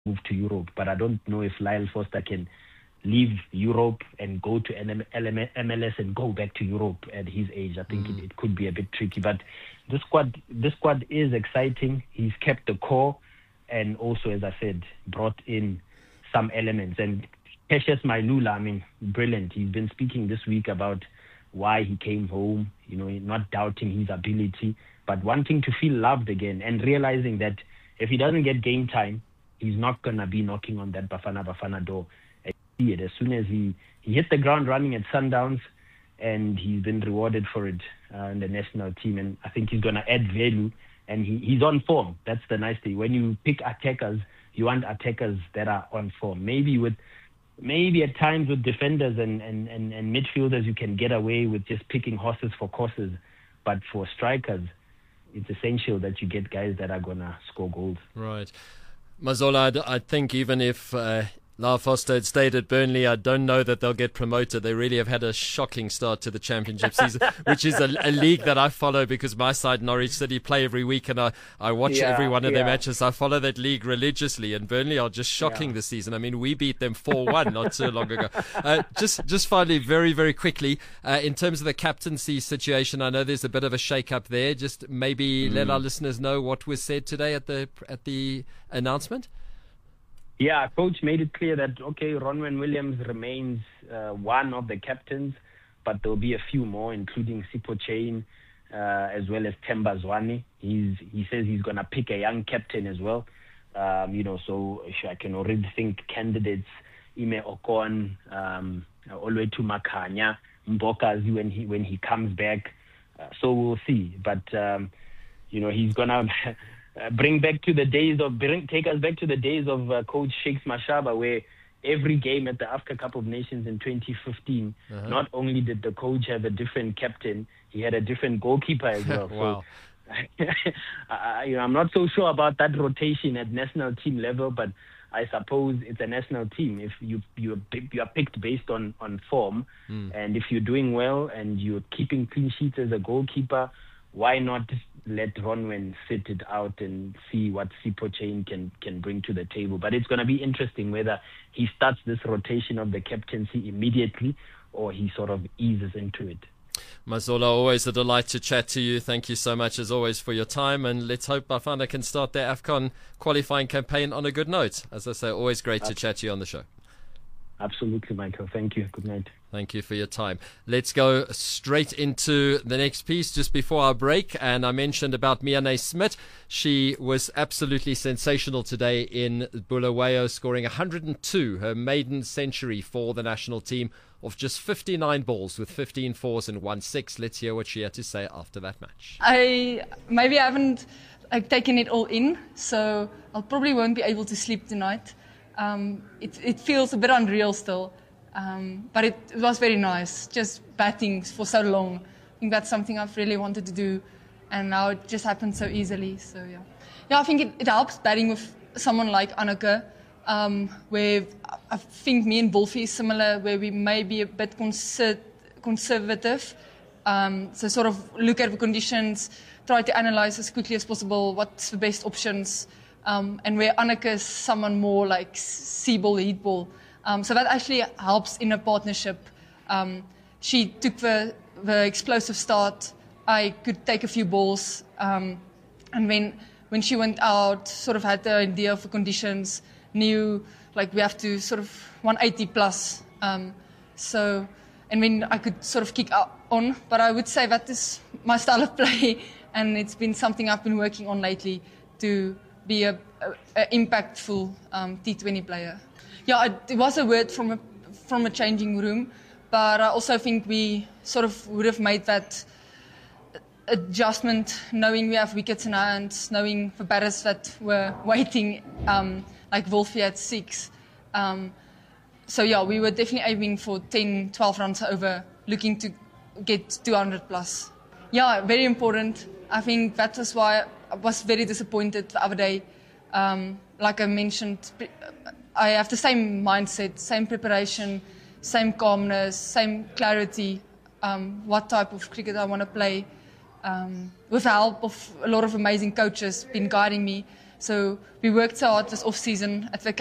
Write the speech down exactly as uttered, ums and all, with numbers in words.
move to Europe. But I don't know if Lyle Foster can leave Europe and go to M L S and go back to Europe at his age. I think mm. it, it could be a bit tricky. But this squad, this squad is exciting. He's kept the core, and also, as I said, brought in some elements. And Cassius Mailula, I mean, brilliant. He's been speaking this week about why he came home, you know, not doubting his ability, but wanting to feel loved again and realizing that if he doesn't get game time, he's not going to be knocking on that Bafana Bafana door. And you see it as soon as he, he hit the ground running at Sundowns, and he's been rewarded for it uh, in the national team. And I think he's going to add value, and he, he's on form. That's the nice thing. When you pick attackers, you want attackers that are on form. Maybe with Maybe at times with defenders and, and, and, and midfielders, you can get away with just picking horses for courses. But for strikers, it's essential that you get guys that are going to score goals. Right. Mazola, I think even if uh, Lyle Foster had stayed at Burnley, I don't know that they'll get promoted. They really have had a shocking start to the championship season, which is a, a league that I follow because my side, Norwich City, play every week, and I, I watch yeah, every one of yeah. their matches. I follow that league religiously, and Burnley are just shocking yeah. this season. I mean, we beat them four one not so long ago. Uh, just just finally, very, very quickly, uh, in terms of the captaincy situation, I know there's a bit of a shake-up there. Just maybe mm. let our listeners know what was said today at the at the announcement. Yeah, coach made it clear that, okay, Ronwen Williams remains uh, one of the captains, but there'll be a few more, including Sipho Chain, uh, as well as Themba Zwane. He's, he says he's going to pick a young captain as well. Um, you know, so I can already think candidates, Ime Okon, um, Olwetu Makhanya, Mbokazi when he, when he comes back. Uh, so we'll see. But, um, you know, he's going to... Uh, bring back to the days of bring, take us back to the days of uh, Coach Shakes Mashaba, where every game at the Africa Cup of Nations in twenty fifteen, uh-huh. not only did the coach have a different captain, he had a different goalkeeper as well. Wow. So, uh, you know, I'm not so sure about that rotation at national team level, but I suppose it's a national team. If you you you are picked based on on form, mm. and if you're doing well and you're keeping clean sheets as a goalkeeper, why not let Ronwen sit it out and see what Sipho Chain can, can bring to the table? But it's going to be interesting whether he starts this rotation of the captaincy immediately or he sort of eases into it. Mazola, always a delight to chat to you. Thank you so much, as always, for your time. And let's hope Bafana can start their AFCON qualifying campaign on a good note. As I say, always great Absolutely. to chat to you on the show. Absolutely, Michael. Thank you. Good night. Thank you for your time. Let's go straight into the next piece just before our break. And I mentioned about Miyane Smith. She was absolutely sensational today in Bulawayo, scoring one hundred two, her maiden century for the national team, of just fifty-nine balls with fifteen fours and one six. Let's hear what she had to say after that match. I maybe I haven't like taken it all in, so I probably won't be able to sleep tonight. Um, it, it feels a bit unreal still, um, but it, it was very nice, just batting for so long. I think that's something I've really wanted to do, and now it just happened so easily. So yeah, yeah, I think it, it helps batting with someone like Anneke, um, where I think me and Wolfie is similar, where we may be a bit conser- conservative, um, so sort of look at the conditions, try to analyse as quickly as possible what's the best options. Um, and where Anneke is someone more like see ball, hit ball. Um, so that actually helps in a partnership. Um, she took the, the explosive start. I could take a few balls. Um, and when when she went out, sort of had the idea of the conditions, knew like we have to sort of one eighty plus. Um, so, and then I could sort of kick out on. But I would say that is my style of play. And it's been something I've been working on lately to be a, a, a impactful um, T twenty player. Yeah, it, it was a word from a from a changing room, but I also think we sort of would have made that adjustment, knowing we have wickets in our hands, knowing the batters that were waiting, um, like Wolfie at six. Um, so yeah, we were definitely aiming for ten, twelve runs over, looking to get two hundred plus. Yeah, very important. I think that was why I was very disappointed the other day. Um, like I mentioned, I have the same mindset, same preparation, same calmness, same clarity, um, what type of cricket I want to play. Um, with the help of a lot of amazing coaches been guiding me So we worked so hard this off season at